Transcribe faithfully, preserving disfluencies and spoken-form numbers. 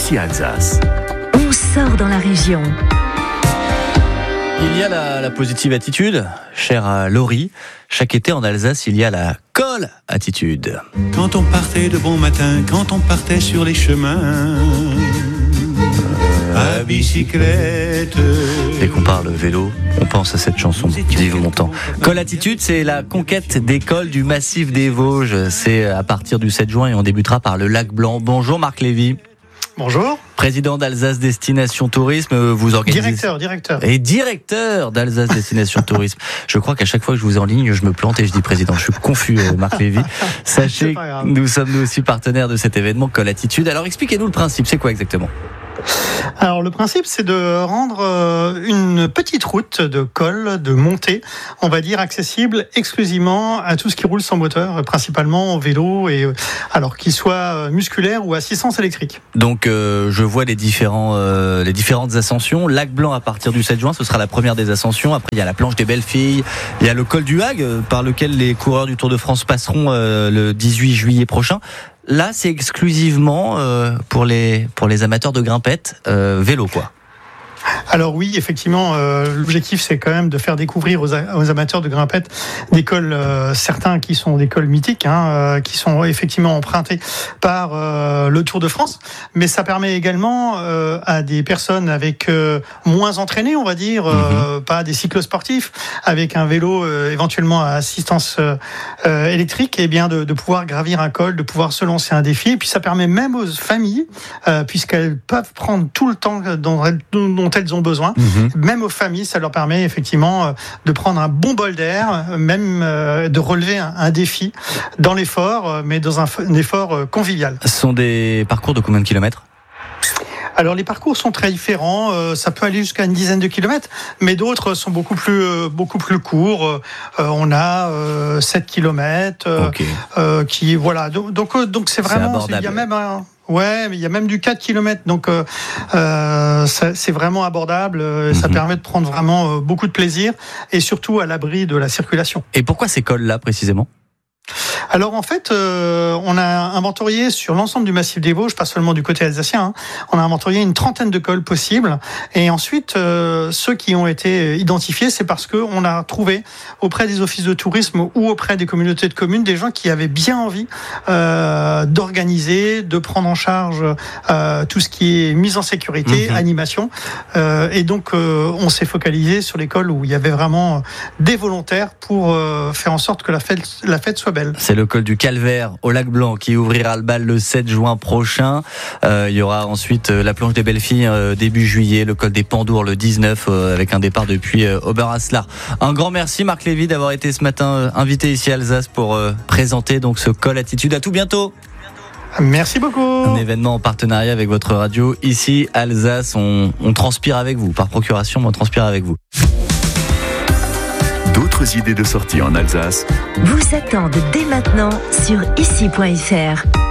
Ici Alsace. On sort dans la région. Il y a la, la positive attitude, chère à Laurie. Chaque été en Alsace, il y a la colle attitude. Quand on partait de bon matin, quand on partait sur les chemins, à bicyclette. Dès qu'on parle vélo, on pense à cette chanson d'Yves Montand. Colle attitude, c'est la conquête des cols du massif des Vosges. C'est à partir du sept juin et on débutera par le lac Blanc. Bonjour Marc Lévy. Bonjour. Président d'Alsace Destination Tourisme, vous organisez... Directeur, directeur. Et directeur d'Alsace Destination Tourisme. Je crois qu'à chaque fois que je vous ai en ligne, je me plante et je dis président. Je suis confus, Marc Lévy. Sachez que nous sommes nous aussi partenaires de cet événement Colle Attitude. Alors expliquez-nous le principe, c'est quoi exactement ? Alors le principe, c'est de rendre une petite route de col, de montée, on va dire accessible exclusivement à tout ce qui roule sans moteur, principalement en vélo, et alors qu'il soit musculaire ou assistance électrique. Donc euh, je vois les différents euh, les différentes ascensions. Lac Blanc à partir du sept juin, ce sera la première des ascensions. Après il y a la planche des belles filles, il y a le col du Hague par lequel les coureurs du Tour de France passeront euh, le dix-huit juillet prochain. Là, c'est exclusivement euh, pour les pour les amateurs de grimpettes euh, vélo, quoi. Alors oui, effectivement, euh, l'objectif c'est quand même de faire découvrir aux, a- aux amateurs de grimpettes des cols, euh, certains qui sont des cols mythiques, hein, euh, qui sont effectivement empruntés par euh, le Tour de France, mais ça permet également euh, à des personnes avec euh, moins entraînées, on va dire, euh, mm-hmm. pas des cyclosportifs, avec un vélo euh, éventuellement à assistance euh, euh, électrique, et bien de, de pouvoir gravir un col, de pouvoir se lancer un défi, et puis ça permet même aux familles, euh, puisqu'elles peuvent prendre tout le temps dont, dont elles ont besoin, mmh. même aux familles, ça leur permet effectivement de prendre un bon bol d'air, même de relever un, un défi dans l'effort, mais dans un, un effort convivial. Ce sont des parcours de combien de kilomètres ? Alors les parcours sont très différents, euh, ça peut aller jusqu'à une dizaine de kilomètres, mais d'autres sont beaucoup plus euh, beaucoup plus courts. Euh, on a euh, sept kilomètres, euh, okay. euh, qui voilà. Donc donc donc c'est vraiment, c'est il y a même un Ouais, mais il y a même du quatre kilomètres, donc euh, euh, ça, c'est vraiment abordable. Euh, mm-hmm. Ça permet de prendre vraiment euh, beaucoup de plaisir et surtout à l'abri de la circulation. Et pourquoi ces cols-là précisément ? Alors en fait, euh, on a inventorié sur l'ensemble du massif des Vosges, pas seulement du côté alsacien, hein, on a inventorié une trentaine de cols possibles. Et ensuite, euh, ceux qui ont été identifiés, c'est parce que on a trouvé auprès des offices de tourisme ou auprès des communautés de communes des gens qui avaient bien envie euh, d'organiser, de prendre en charge euh, tout ce qui est mise en sécurité, mmh. animation. Euh, et donc, euh, on s'est focalisé sur les cols où il y avait vraiment des volontaires pour euh, faire en sorte que la fête, la fête soit belle. C'est le col du Calvaire au lac Blanc qui ouvrira le bal le sept juin prochain. Euh, il y aura ensuite euh, la planche des belles filles euh, début juillet, le col des Pendours le dix-neuf euh, avec un départ depuis euh, Oberaslar. Un grand merci Marc Lévy d'avoir été ce matin euh, invité ici à Alsace pour euh, présenter donc ce col attitude. À tout bientôt. Merci beaucoup. Un événement en partenariat avec votre radio ici Alsace. On, on transpire avec vous par procuration, mais on transpire avec vous. D'autres idées de sortie en Alsace vous attendent dès maintenant sur ici point f r.